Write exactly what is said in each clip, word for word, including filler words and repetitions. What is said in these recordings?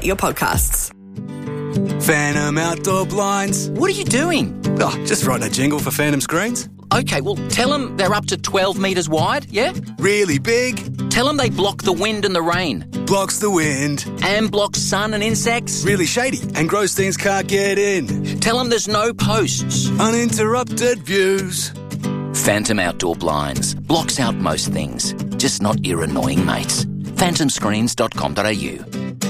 your podcasts. Phantom Outdoor Blinds. What are you doing? Oh, just writing a jingle for Phantom Screens. Okay, well, tell them they're up to twelve metres wide, yeah? Really big. Tell them they block the wind and the rain. Blocks the wind. And blocks sun and insects. Really shady, and gross things can't get in. Tell them there's no posts. Uninterrupted views. Phantom Outdoor Blinds. Blocks out most things, just not your annoying mates. phantom screens dot com dot a u.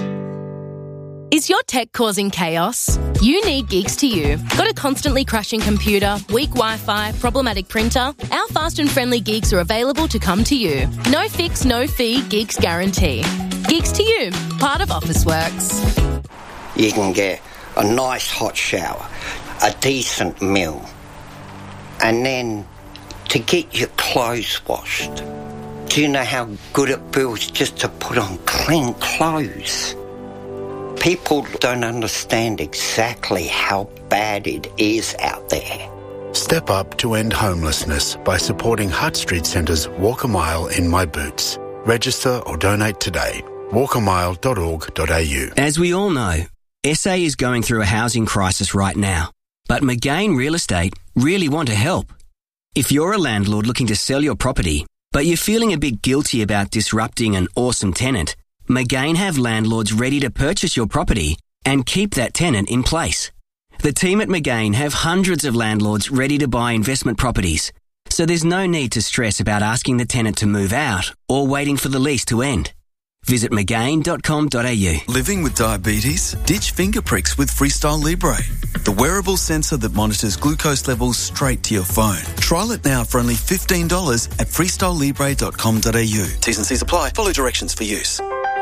Is your tech causing chaos? You need Geeks to You. Got a constantly crashing computer, weak Wi-Fi, problematic printer? Our fast and friendly Geeks are available to come to you. No fix, no fee, Geeks guarantee. Geeks to You, part of Officeworks. You can get a nice hot shower, a decent meal, and then to get your clothes washed. Do you know how good it feels just to put on clean clothes? People don't understand exactly how bad it is out there. Step up to end homelessness by supporting Hutt Street Centre's Walk a Mile in My Boots. Register or donate today. walk a mile dot org dot a u. As we all know, S A is going through a housing crisis right now, but McGain Real Estate really want to help. If you're a landlord looking to sell your property, but you're feeling a bit guilty about disrupting an awesome tenant, McGain have landlords ready to purchase your property and keep that tenant in place. The team at McGain have hundreds of landlords ready to buy investment properties, so there's no need to stress about asking the tenant to move out or waiting for the lease to end. Visit mcgain dot com dot a u. Living with diabetes? Ditch finger pricks with Freestyle Libre, the wearable sensor that monitors glucose levels straight to your phone. Trial it now for only fifteen dollars at freestyle libre dot com dot a u. T's and C's apply. Follow directions for use.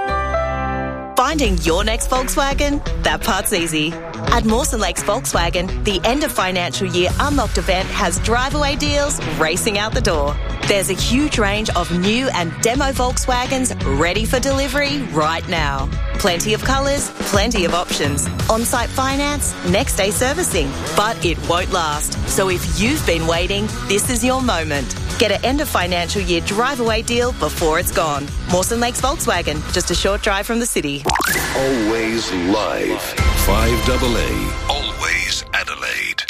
Finding your next Volkswagen? That part's easy. At Mawson Lakes Volkswagen, the end of financial year Unlocked event has drive-away deals racing out the door. There's a huge range of new and demo Volkswagens ready for delivery right now. Plenty of colours, plenty of options. On-site finance, next-day servicing. But it won't last. So if you've been waiting, this is your moment. Get an end of financial year drive-away deal before it's gone. Mawson Lakes Volkswagen, just a short drive from the city. Always live. five A A. Always Adelaide.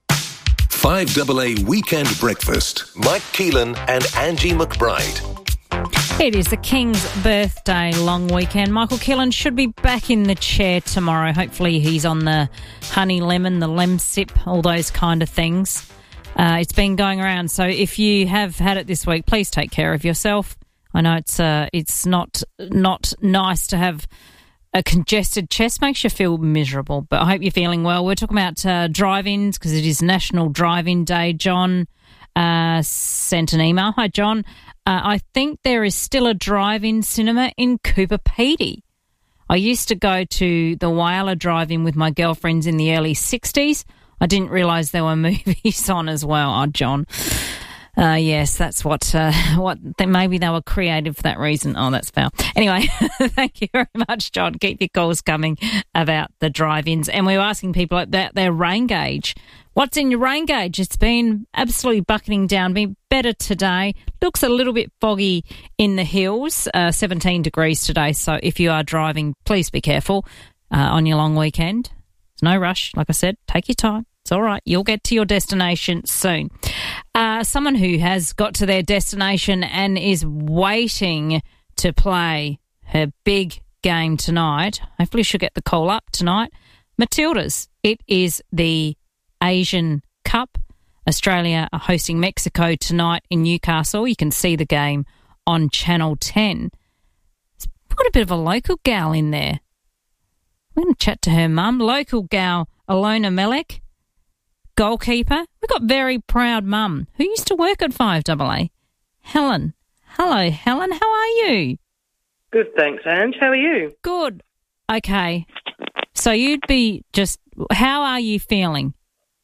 five A A Weekend Breakfast. Mike Keelan and Angie McBride. It is the King's birthday long weekend. Michael Keelan should be back in the chair tomorrow. Hopefully he's on the honey lemon, the lem sip, all those kind of things. Uh, it's been going around. So if you have had it this week, please take care of yourself. I know it's uh, it's not not nice to have a congested chest. Makes you feel miserable, but I hope you're feeling well. We're talking about uh, drive-ins because it is National Drive-In Day. John uh, sent an email. Hi, John. Uh, I think there is still a drive-in cinema in Cooper Pedy. I used to go to the Whyalla Drive-In with my girlfriends in the early sixties. I didn't realise there were movies on as well. Oh, John. Uh, yes, that's what, uh, what, maybe they were creative for that reason. Oh, that's foul. Anyway, thank you very much, John. Keep your calls coming about the drive-ins. And we were asking people about their rain gauge. What's in your rain gauge? It's been absolutely bucketing down, been better today. Looks a little bit foggy in the hills, uh, seventeen degrees today. So if you are driving, please be careful uh, on your long weekend. There's no rush. Like I said, take your time. It's all right. You'll get to your destination soon. Uh, someone who has got to their destination and is waiting to play her big game tonight. Hopefully she'll get the call up tonight. Matildas. It is the Asian Cup. Australia are hosting Mexico tonight in Newcastle. You can see the game on Channel ten. It's got a bit of a local gal in there. We're going to chat to her mum. Local gal Alona Melek. Goalkeeper. We've got very proud mum who used to work at five A A. Helen. Hello, Helen. How are you? Good, thanks, Ange. How are you? Good. Okay. So you'd be just, how are you feeling?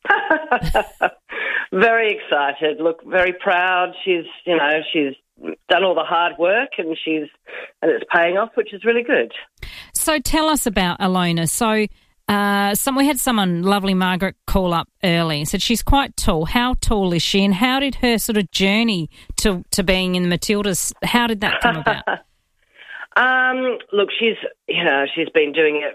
Very excited. Look, very proud. She's, you know, she's done all the hard work and she's, and it's paying off, which is really good. So tell us about Alona. So Uh, some we had someone, lovely Margaret, call up early and said she's quite tall. How tall is she, and how did her sort of journey to, to being in the Matildas, how did that come about? Um, look, she's, you know, she's been doing it